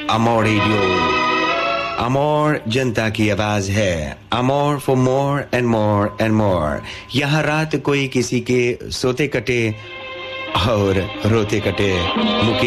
अमोर radio, अमोर जनता की आवाज है, अमोर for more and more and more. यहाँ रात कोई किसी के सोते कटे और रोते कटे।